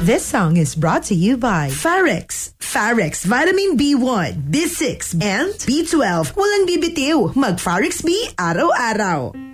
This song is brought to you by Farex. Farex Vitamin B1, B6, and B12. Walang bibitiw. Mag Farex B araw-araw.